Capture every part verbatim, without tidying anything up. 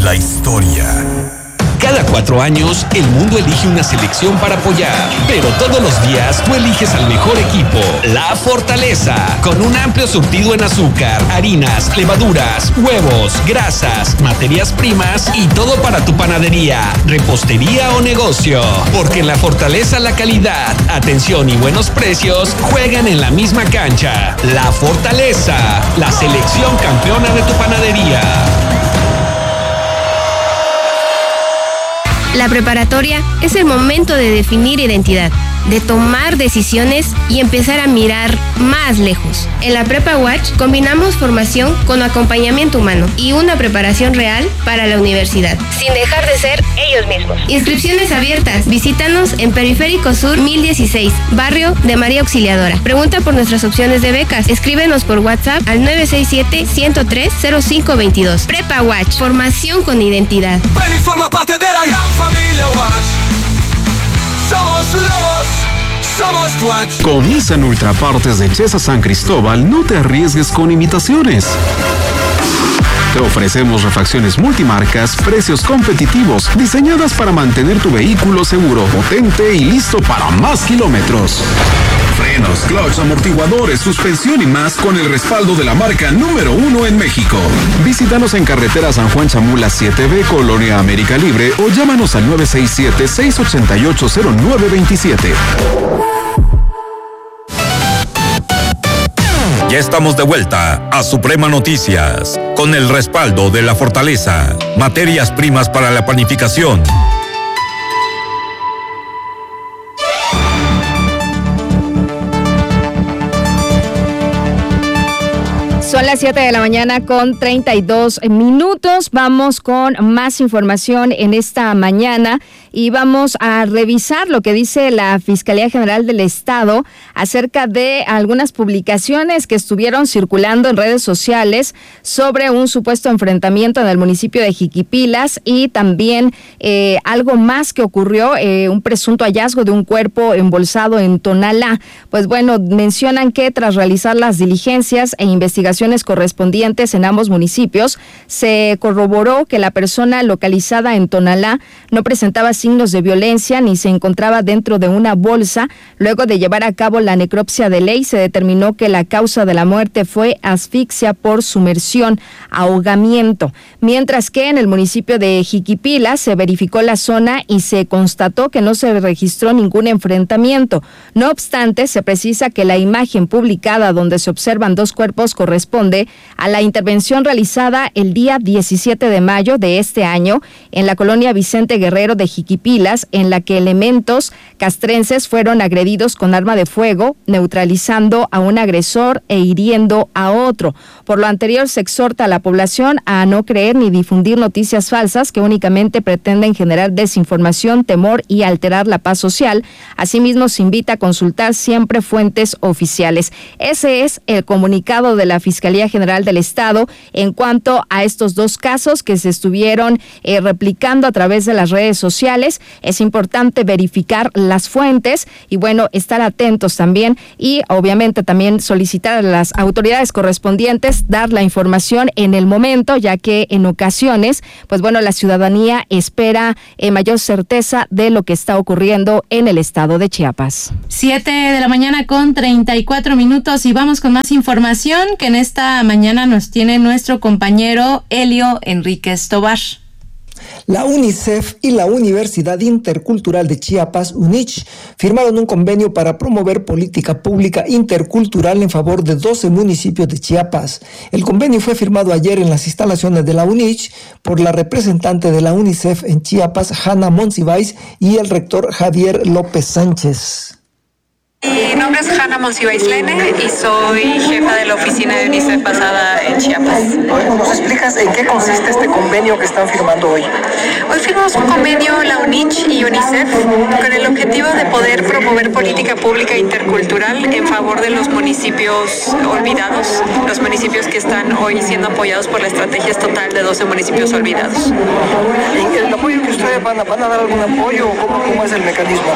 la historia. Cada cuatro años, el mundo elige una selección para apoyar, pero todos los días tú eliges al mejor equipo, La Fortaleza, con un amplio surtido en azúcar, harinas, levaduras, huevos, grasas, materias primas y todo para tu panadería, repostería o negocio. Porque en La Fortaleza la calidad, atención y buenos precios juegan en la misma cancha. La Fortaleza, la selección campeona de tu panadería. La preparatoria es el momento de definir identidad, de tomar decisiones y empezar a mirar más lejos. En la Prepa Watch combinamos formación con acompañamiento humano y una preparación real para la universidad, sin dejar de ser ellos mismos. Inscripciones abiertas. Visítanos en Periférico Sur mil dieciséis, barrio de María Auxiliadora. Pregunta por nuestras opciones de becas. Escríbenos por WhatsApp al nueve seis siete, ciento tres, cero cinco veintidós. Prepa Watch, formación con identidad. Ven y forma parte de la gran familia Watch. Somos lobos, somos Watch. Con Nissan Ultra Partes de Chesa San Cristóbal, no te arriesgues con imitaciones. Te ofrecemos refacciones multimarcas, precios competitivos, diseñadas para mantener tu vehículo seguro, potente y listo para más kilómetros. Frenos, clutch, amortiguadores, suspensión y más con el respaldo de la marca número uno en México. Visítanos en carretera San Juan Chamula siete B, Colonia América Libre, o llámanos al nueve seis siete, seis ocho ocho, cero nueve dos siete. Ya estamos de vuelta a Suprema Noticias, con el respaldo de La Fortaleza, materias primas para la panificación. Son las siete de la mañana con treinta y dos minutos. Vamos con más información en esta mañana y vamos a revisar lo que dice la Fiscalía General del Estado acerca de algunas publicaciones que estuvieron circulando en redes sociales sobre un supuesto enfrentamiento en el municipio de Jiquipilas y también eh, algo más que ocurrió, eh, un presunto hallazgo de un cuerpo embolsado en Tonalá. Pues bueno, mencionan que tras realizar las diligencias e investigaciones correspondientes en ambos municipios, se corroboró que la persona localizada en Tonalá no presentaba signos de violencia ni se encontraba dentro de una bolsa. Luego de llevar a cabo la necropsia de ley, se determinó que la causa de la muerte fue asfixia por sumersión, ahogamiento. Mientras que en el municipio de Jiquipilas se verificó la zona y se constató que no se registró ningún enfrentamiento. No obstante, se precisa que la imagen publicada donde se observan dos cuerpos corresponde a la intervención realizada el día diecisiete de mayo de este año en la colonia Vicente Guerrero de Jiquipilas, en la que elementos castrenses fueron agredidos con arma de fuego, neutralizando a un agresor e hiriendo a otro. Por lo anterior, se exhorta a la población a no creer ni difundir noticias falsas que únicamente pretenden generar desinformación, temor y alterar la paz social. Asimismo, se invita a consultar siempre fuentes oficiales. Ese es el comunicado de la Fiscalía General del Estado en cuanto a estos dos casos que se estuvieron eh, replicando a través de las redes sociales. Es importante verificar las fuentes y bueno, estar atentos también y obviamente también solicitar a las autoridades correspondientes dar la información en el momento, ya que en ocasiones, pues bueno, la ciudadanía espera eh, mayor certeza de lo que está ocurriendo en el estado de Chiapas. Siete de la mañana con treinta y cuatro minutos y vamos con más información que en esta mañana nos tiene nuestro compañero Elio Enríquez Tobar. La UNICEF y la Universidad Intercultural de Chiapas, UNICH, firmaron un convenio para promover política pública intercultural en favor de doce municipios de Chiapas. El convenio fue firmado ayer en las instalaciones de la UNICH por la representante de la UNICEF en Chiapas, Hanna Monsiváis, y el rector Javier López Sánchez. Mi nombre es Hanna Monsiváis Lene y soy jefa de la oficina de UNICEF basada en Chiapas. ¿Nos explicas en qué consiste este convenio que están firmando hoy? Hoy firmamos un convenio, la UNICH y UNICEF, con el objetivo de poder promover política pública intercultural en favor de los municipios olvidados, los municipios que están hoy siendo apoyados por la estrategia total de doce municipios olvidados. ¿Y el apoyo que ustedes van a, van a dar algún apoyo o cómo, cómo es el mecanismo?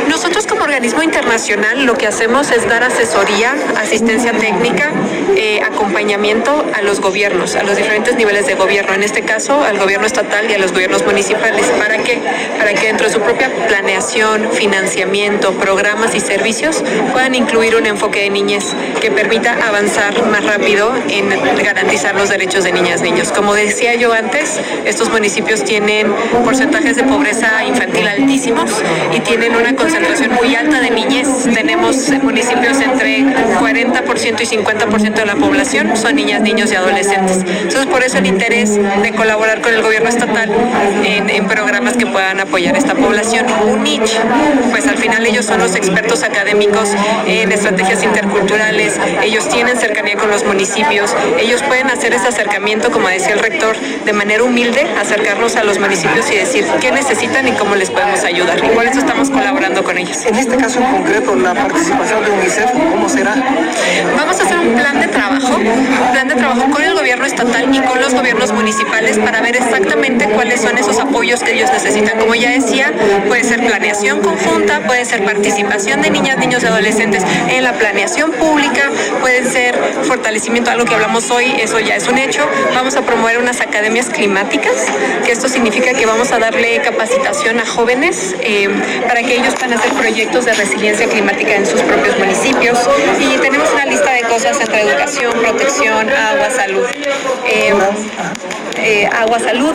Nosotros como organismo internacional lo que hacemos es dar asesoría, asistencia técnica, eh, acompañamiento a los gobiernos, a los diferentes niveles de gobierno, en este caso al gobierno estatal y a los gobiernos municipales. ¿Para qué? Para que dentro de su propia planeación, financiamiento, programas y servicios puedan incluir un enfoque de niñez que permita avanzar más rápido en garantizar los derechos de niñas y niños. Como decía yo antes, estos municipios tienen porcentajes de pobreza infantil altísimos y tienen una concentración muy alta de niñez. Tenemos municipios entre cuarenta por ciento y cincuenta por ciento de la población son niñas, niños y adolescentes. Entonces, por eso el interés de colaborar con el gobierno estatal en, en programas que puedan apoyar esta población. U N I C H, pues al final ellos son los expertos académicos en estrategias interculturales, ellos tienen cercanía con los municipios, ellos pueden hacer ese acercamiento, como decía el rector, de manera humilde, acercarnos a los municipios y decir qué necesitan y cómo les podemos ayudar. Y por eso estamos colaborando con ellos. En este caso en concreto, la participación de UNICEF, ¿cómo será? Vamos a hacer un plan de trabajo, un plan de trabajo con el gobierno estatal y con los gobiernos municipales para ver exactamente cuáles son esos apoyos que ellos necesitan. Como ya decía, puede ser planeación conjunta, puede ser participación de niñas, niños y adolescentes en la planeación pública, puede ser fortalecimiento, algo que hablamos hoy, eso ya es un hecho. Vamos a promover unas academias climáticas, que esto significa que vamos a darle capacitación a jóvenes eh, para que ellos puedan hacer proyectos de resiliencia climática en sus propios municipios. Y tenemos una lista de cosas entre educación, protección, agua, salud. Eh, eh, agua, salud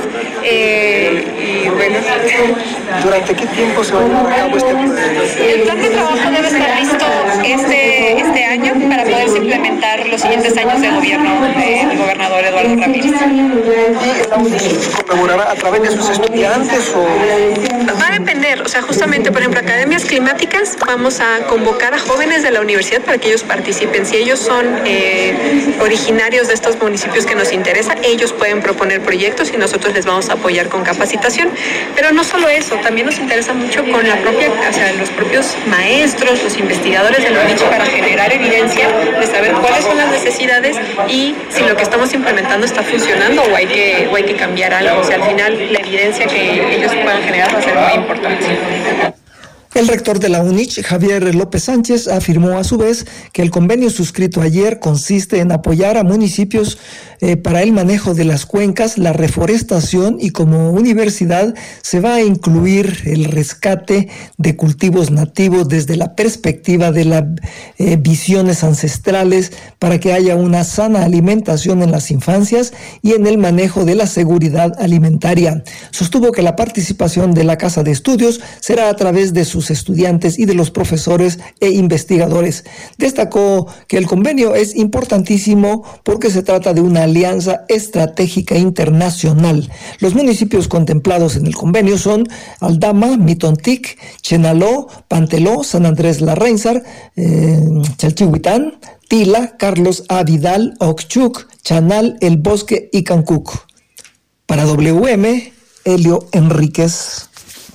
eh, y bueno. ¿Durante qué tiempo se va a llevar a cabo este proyecto? El plan de trabajo debe estar listo este, este año para poderse implementar los siguientes años de gobierno del gobernador Eduardo Ramírez. ¿Y la UNICEF colaborará a través de sus estudiantes o...? Va a depender, o sea, justamente, por ejemplo, academias climáticas, vamos a convocar a jóvenes de la universidad para que ellos participen. Si ellos son eh, originarios de estos municipios que nos interesa, ellos pueden proponer proyectos y nosotros les vamos a apoyar con capacitación. Pero no solo eso, también nos interesa mucho con la propia, o sea, los propios maestros, los investigadores de la U N I C H para generar evidencia de saber cuáles son las necesidades y si lo que estamos implementando está funcionando o hay que, o hay que cambiar algo. O sea, al final la evidencia que ellos puedan generar va a ser muy importante. El rector de la U N I C H, Javier López Sánchez, afirmó a su vez que el convenio suscrito ayer consiste en apoyar a municipios eh, para el manejo de las cuencas, la reforestación y como universidad se va a incluir el rescate de cultivos nativos desde la perspectiva de las eh, visiones ancestrales para que haya una sana alimentación en las infancias y en el manejo de la seguridad alimentaria. Sostuvo que la participación de la Casa de Estudios será a través de sus estudiantes y de los profesores e investigadores. Destacó que el convenio es importantísimo porque se trata de una alianza estratégica internacional. Los municipios contemplados en el convenio son Aldama, Mitontic, Chenaló, Panteló, San Andrés Larrainzar, eh, Chalchihuitán, Tila, Carlos A. Vidal, Oxchuc, Chanal, El Bosque y Cancuc. Para W M, Elio Enríquez.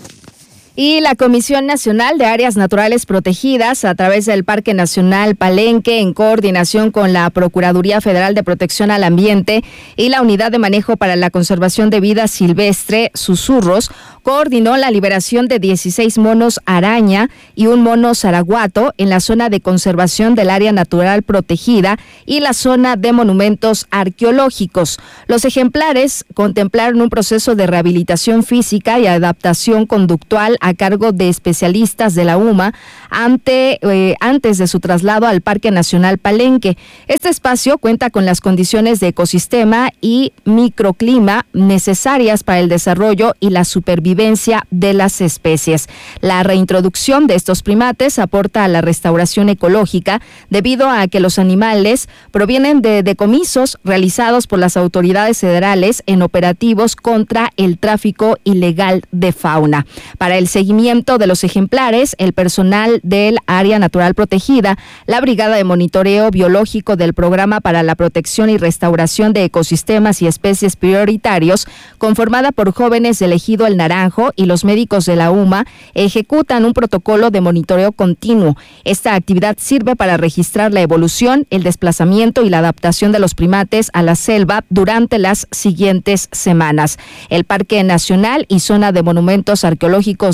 Y la Comisión Nacional de Áreas Naturales Protegidas, a través del Parque Nacional Palenque, en coordinación con la Procuraduría Federal de Protección al Ambiente y la Unidad de Manejo para la Conservación de Vida Silvestre, Susurros, coordinó la liberación de dieciséis monos araña y un mono zaraguato en la zona de conservación del área natural protegida y la zona de monumentos arqueológicos. Los ejemplares contemplaron un proceso de rehabilitación física y adaptación conductual a cargo de especialistas de la U M A ante, eh, antes de su traslado al Parque Nacional Palenque. Este espacio cuenta con las condiciones de ecosistema y microclima necesarias para el desarrollo y la supervivencia de las especies. La reintroducción de estos primates aporta a la restauración ecológica debido a que los animales provienen de decomisos realizados por las autoridades federales en operativos contra el tráfico ilegal de fauna. Para el seguimiento de los ejemplares, el personal del Área Natural Protegida, la Brigada de Monitoreo Biológico del Programa para la Protección y Restauración de Ecosistemas y Especies Prioritarios, conformada por jóvenes del Ejido El Naranjo y los médicos de la U M A, ejecutan un protocolo de monitoreo continuo. Esta actividad sirve para registrar la evolución, el desplazamiento y la adaptación de los primates a la selva durante las siguientes semanas. El Parque Nacional y Zona de Monumentos Arqueológicos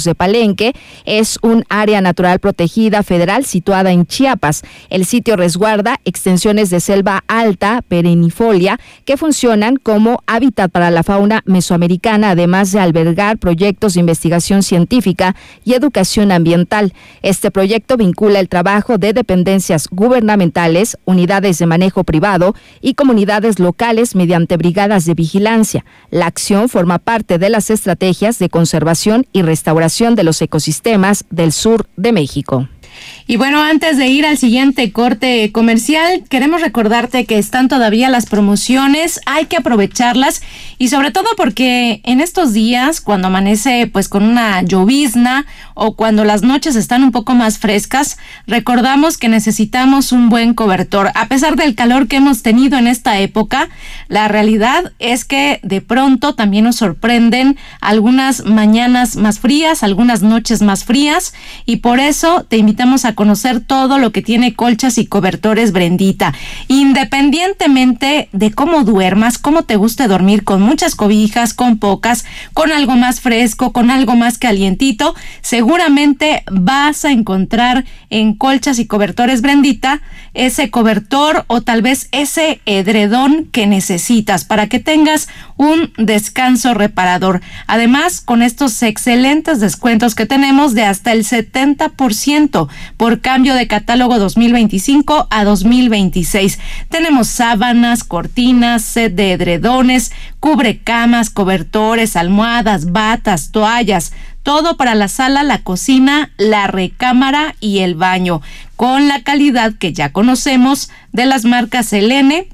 de Palenque. Es un área natural protegida federal situada en Chiapas. El sitio resguarda extensiones de selva alta perennifolia que funcionan como hábitat para la fauna mesoamericana, además de albergar proyectos de investigación científica y educación ambiental. Este proyecto vincula el trabajo de dependencias gubernamentales, unidades de manejo privado y comunidades locales mediante brigadas de vigilancia. La acción forma parte de las estrategias de conservación y restauración de los ecosistemas del sur de México. Y bueno, antes de ir al siguiente corte comercial, queremos recordarte que están todavía las promociones, hay que aprovecharlas y sobre todo porque en estos días, cuando amanece pues con una llovizna o cuando las noches están un poco más frescas, recordamos que necesitamos un buen cobertor. A pesar del calor que hemos tenido en esta época, la realidad es que de pronto también nos sorprenden algunas mañanas más frías, algunas noches más frías y por eso te invitamos a conocer todo lo que tiene colchas y cobertores Brendita. Independientemente de cómo duermas, cómo te guste dormir, con muchas cobijas, con pocas, con algo más fresco, con algo más calientito, seguramente vas a encontrar en colchas y cobertores Brendita ese cobertor o tal vez ese edredón que necesitas para que tengas un descanso reparador. Además, con estos excelentes descuentos que tenemos de hasta el setenta por ciento por cambio de catálogo dos mil veinticinco a dos mil veintiséis. Tenemos sábanas, cortinas, set de edredones, cubrecamas, cobertores, almohadas, batas, toallas, todo para la sala, la cocina, la recámara y el baño, con la calidad que ya conocemos de las marcas Selene,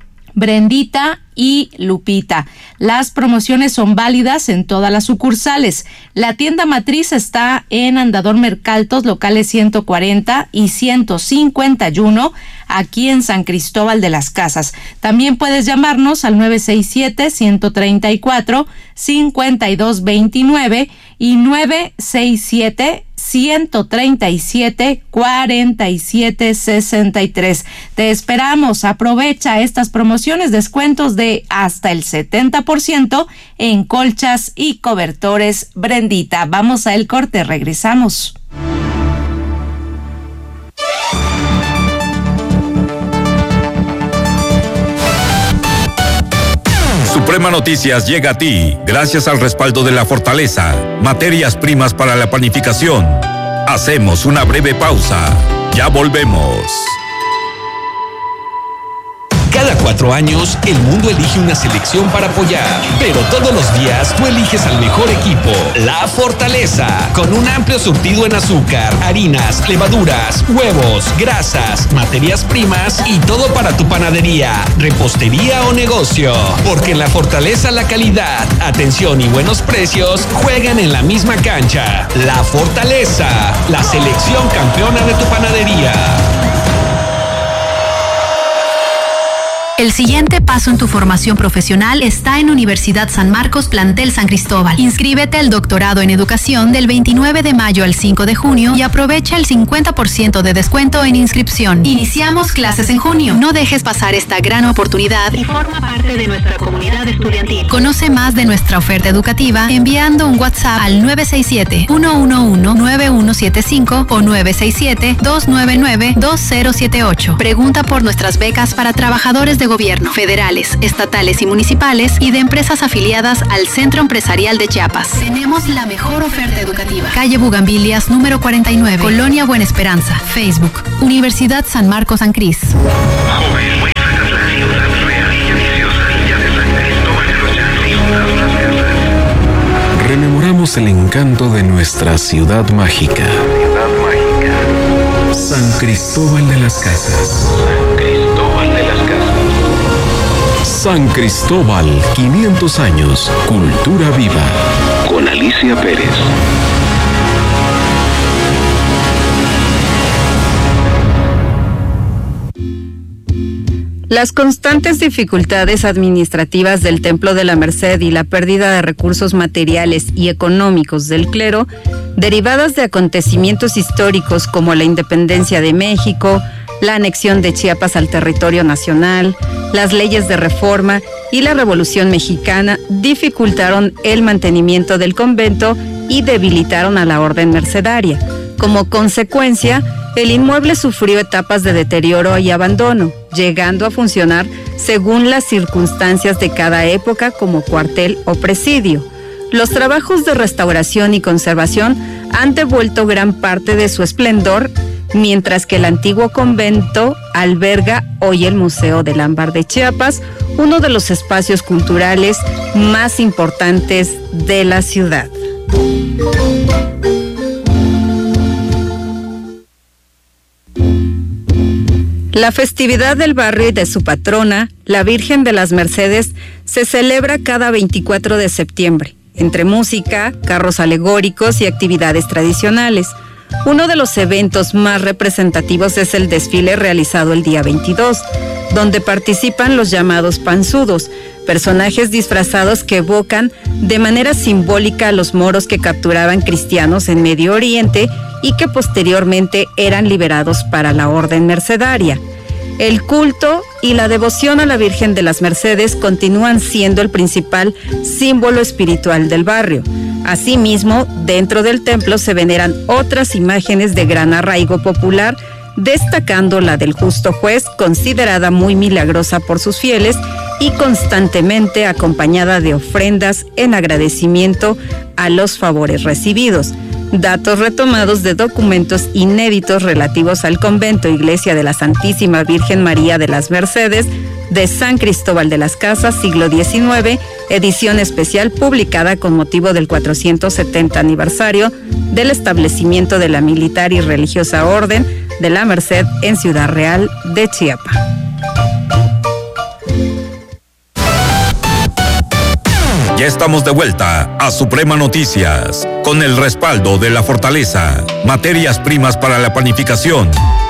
Brendita y Lupita. Las promociones son válidas en todas las sucursales. La tienda matriz está en Andador Mercaltos, locales ciento cuarenta y ciento cincuenta y uno, aquí en San Cristóbal de las Casas. También puedes llamarnos al nueve seis siete, uno tres cuatro, cinco dos dos nueve y nueve seis siete, uno tres siete, cuatro siete seis tres. Te esperamos. Aprovecha estas promociones, descuentos de hasta el setenta por ciento en colchas y cobertores Brendita. Vamos a el corte, regresamos. Suprema Noticias llega a ti gracias al respaldo de La Fortaleza, materias primas para la panificación. Hacemos una breve pausa. Ya volvemos. Cada cuatro años, el mundo elige una selección para apoyar, pero todos los días tú eliges al mejor equipo, La Fortaleza, con un amplio surtido en azúcar, harinas, levaduras, huevos, grasas, materias primas y todo para tu panadería, repostería o negocio. Porque en La Fortaleza la calidad, atención y buenos precios juegan en la misma cancha. La Fortaleza, la selección campeona de tu panadería. El siguiente paso en tu formación profesional está en Universidad San Marcos, plantel San Cristóbal. Inscríbete al doctorado en educación del veintinueve de mayo al cinco de junio y aprovecha el cincuenta por ciento de descuento en inscripción. Iniciamos clases en junio. No dejes pasar esta gran oportunidad y forma parte de nuestra comunidad estudiantil. Conoce más de nuestra oferta educativa enviando un WhatsApp al nueve seis siete, uno uno uno, nueve uno siete cinco o nueve seis siete, dos nueve nueve, dos cero siete ocho. Pregunta por nuestras becas para trabajadores de gobierno, federales, estatales y municipales y de empresas afiliadas al Centro Empresarial de Chiapas. Tenemos la mejor oferta educativa. Calle Bugambilias, número cuarenta y nueve, Colonia Buena Esperanza. Facebook, Universidad San Marcos San Cris. Rememoramos el encanto de nuestra ciudad mágica. San Cristóbal de las Casas. San Cristóbal de las Casas. San Cristóbal, quinientos años, cultura viva. Con Alicia Pérez. Las constantes dificultades administrativas del Templo de la Merced y la pérdida de recursos materiales y económicos del clero, derivadas de acontecimientos históricos como la independencia de México, la anexión de Chiapas al territorio nacional, las leyes de reforma y la Revolución Mexicana, dificultaron el mantenimiento del convento y debilitaron a la orden mercedaria. Como consecuencia, el inmueble sufrió etapas de deterioro y abandono, llegando a funcionar según las circunstancias de cada época como cuartel o presidio. Los trabajos de restauración y conservación han devuelto gran parte de su esplendor, mientras que el antiguo convento alberga hoy el Museo del Ámbar de Chiapas, uno de los espacios culturales más importantes de la ciudad. La festividad del barrio y de su patrona, la Virgen de las Mercedes, se celebra cada veinticuatro de septiembre, entre música, carros alegóricos y actividades tradicionales. Uno de los eventos más representativos es el desfile realizado el día veintidós, donde participan los llamados panzudos, personajes disfrazados que evocan de manera simbólica a los moros que capturaban cristianos en Medio Oriente y que posteriormente eran liberados para la orden mercedaria. El culto y la devoción a la Virgen de las Mercedes continúan siendo el principal símbolo espiritual del barrio. Asimismo, dentro del templo se veneran otras imágenes de gran arraigo popular, destacando la del Justo Juez, considerada muy milagrosa por sus fieles y constantemente acompañada de ofrendas en agradecimiento a los favores recibidos. Datos retomados de documentos inéditos relativos al convento Iglesia de la Santísima Virgen María de las Mercedes de San Cristóbal de las Casas, siglo diecinueve, edición especial publicada con motivo del cuatrocientos setenta aniversario del establecimiento de la militar y religiosa Orden de la Merced en Ciudad Real de Chiapas. Ya estamos de vuelta a Suprema Noticias, con el respaldo de La Fortaleza, materias primas para la panificación.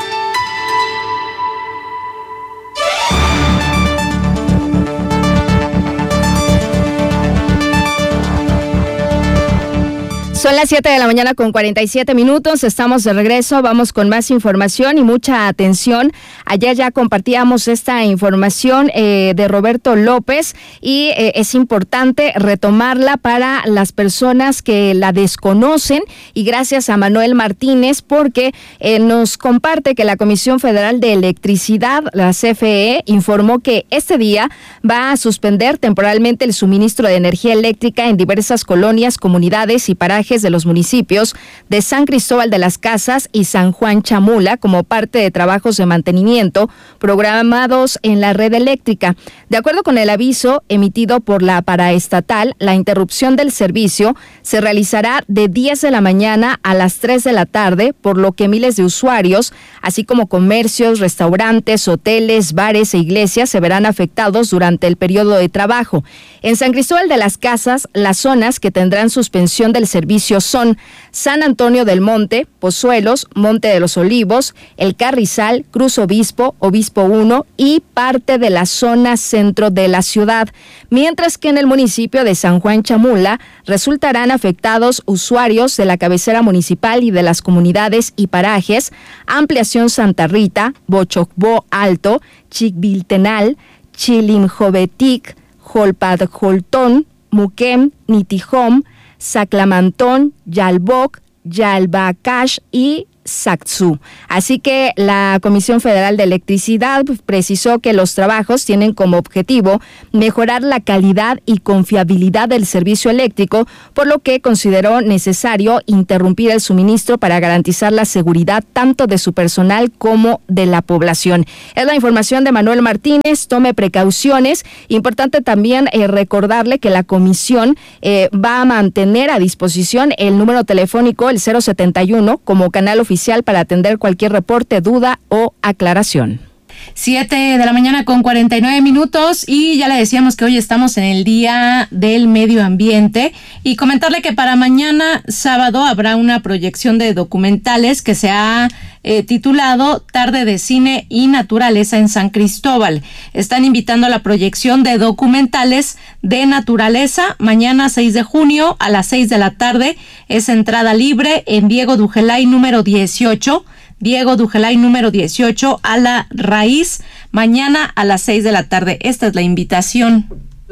Son las siete de la mañana con cuarenta y siete minutos, estamos de regreso, vamos con más información y mucha atención. Ayer ya compartíamos esta información eh, de Roberto López y eh, es importante retomarla para las personas que la desconocen, y gracias a Manuel Martínez porque eh, nos comparte que la Comisión Federal de Electricidad, la C F E, informó que este día va a suspender temporalmente el suministro de energía eléctrica en diversas colonias, comunidades y parajes de los municipios de San Cristóbal de las Casas y San Juan Chamula como parte de trabajos de mantenimiento programados en la red eléctrica. De acuerdo con el aviso emitido por la paraestatal, la interrupción del servicio se realizará de diez de la mañana a las tres de la tarde, por lo que miles de usuarios, así como comercios, restaurantes, hoteles, bares e iglesias se verán afectados durante el periodo de trabajo. En San Cristóbal de las Casas, las zonas que tendrán suspensión del servicio son San Antonio del Monte, Pozuelos, Monte de los Olivos, El Carrizal, Cruz Obispo, Obispo uno y parte de la zona centro de la ciudad, mientras que en el municipio de San Juan Chamula resultarán afectados usuarios de la cabecera municipal y de las comunidades y parajes Ampliación Santa Rita, Bochocbó Alto, Chicbiltenal, Chilimjovetic, Jolpadjoltón, Muquem, Nitijom, Saclamantón, Yalboc, Yalbacash y Saxú. Así que la Comisión Federal de Electricidad precisó que los trabajos tienen como objetivo mejorar la calidad y confiabilidad del servicio eléctrico, por lo que consideró necesario interrumpir el suministro para garantizar la seguridad tanto de su personal como de la población. Es la información de Manuel Martínez. Tome precauciones. Importante también eh, recordarle que la comisión eh, va a mantener a disposición el número telefónico, el cero setenta y uno, como canal oficial para atender cualquier reporte, duda o aclaración. Siete de la mañana con cuarenta y nueve minutos y ya le decíamos que hoy estamos en el Día del Medio Ambiente, y comentarle que para mañana sábado habrá una proyección de documentales que se ha eh, titulado Tarde de Cine y Naturaleza en San Cristóbal. Están invitando a la proyección de documentales de naturaleza mañana seis de junio a las seis de la tarde. Es entrada libre en Diego Dujelay número dieciocho. Diego Dujelay número dieciocho a La Raíz, mañana a las seis de la tarde. Esta es la invitación.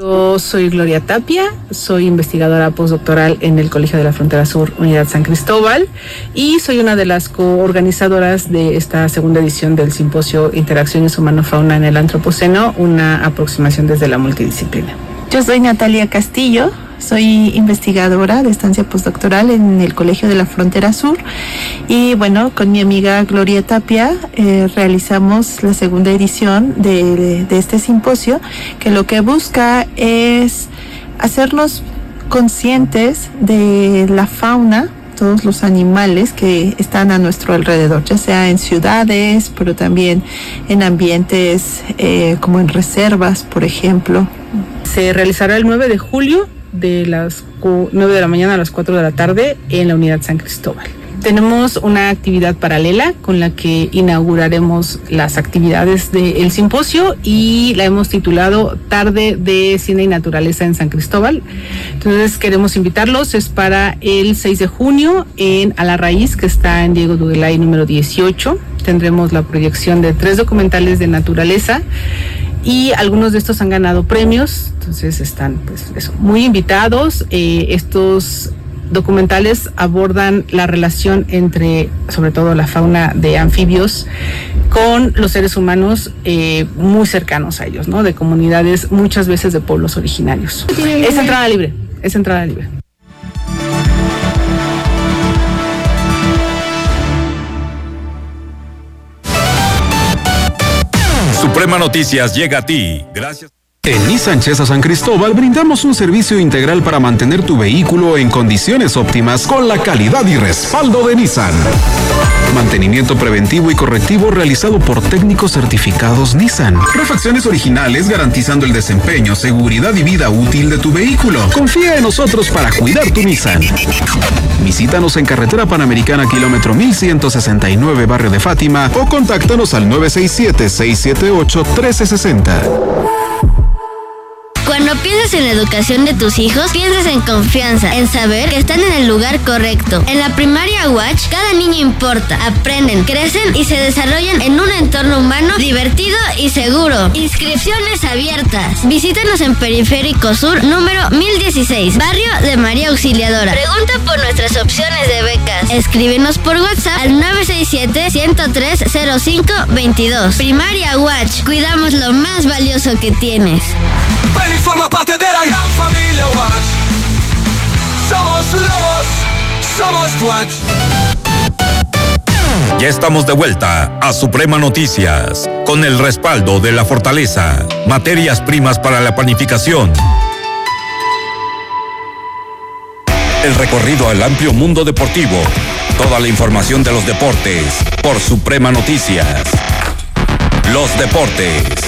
Yo soy Gloria Tapia, soy investigadora postdoctoral en el Colegio de la Frontera Sur, Unidad San Cristóbal, y soy una de las coorganizadoras de esta segunda edición del simposio Interacciones Humano-Fauna en el Antropoceno, una aproximación desde la multidisciplina. Yo soy Natalia Castillo, soy investigadora de estancia postdoctoral en el Colegio de la Frontera Sur y bueno, con mi amiga Gloria Tapia eh, realizamos la segunda edición de, de, de este simposio, que lo que busca es hacernos conscientes de la fauna, todos los animales que están a nuestro alrededor, ya sea en ciudades, pero también en ambientes eh, como en reservas, por ejemplo. Se realizará el nueve de julio de las nueve de la mañana a las cuatro de la tarde en la Unidad San Cristóbal. Tenemos una actividad paralela con la que inauguraremos las actividades del simposio y la hemos titulado Tarde de Cine y Naturaleza en San Cristóbal. Entonces queremos invitarlos, es para el seis de junio en A la Raíz, que está en Diego Dudelay número dieciocho. Tendremos la proyección de tres documentales de naturaleza y algunos de estos han ganado premios, entonces están pues eso, muy invitados. Eh, estos documentales abordan la relación entre, sobre todo, la fauna de anfibios con los seres humanos eh, muy cercanos a ellos, ¿no? De comunidades, muchas veces de pueblos originarios. Es entrada libre, es entrada libre. Suprema Noticias llega a ti gracias. En Nissan Chesa San Cristóbal brindamos un servicio integral para mantener tu vehículo en condiciones óptimas con la calidad y respaldo de Nissan. Mantenimiento preventivo y correctivo realizado por técnicos certificados Nissan. Refacciones originales garantizando el desempeño, seguridad y vida útil de tu vehículo. Confía en nosotros para cuidar tu Nissan. Visítanos en Carretera Panamericana, kilómetro mil ciento sesenta y nueve, Barrio de Fátima, o contáctanos al nueve seis siete, seis siete ocho, uno tres seis cero. Cuando piensas en la educación de tus hijos, piensas en confianza, en saber que están en el lugar correcto. En la primaria Watch, cada niño importa, aprenden, crecen y se desarrollan en un entorno humano, divertido y seguro. Inscripciones abiertas. Visítanos en Periférico Sur, número mil dieciséis, Barrio de María Auxiliadora. Pregunta por nuestras opciones de becas. Escríbenos por WhatsApp al nueve seis siete, uno cero tres, cero cinco dos dos. Primaria Watch, cuidamos lo más valioso que tienes. Ven y forma parte de la gran familia Watch. Somos lobos, somos Watch. Ya estamos de vuelta a Suprema Noticias, con el respaldo de La Fortaleza, materias primas para la panificación. El recorrido al amplio mundo deportivo, toda la información de los deportes, por Suprema Noticias. Los deportes.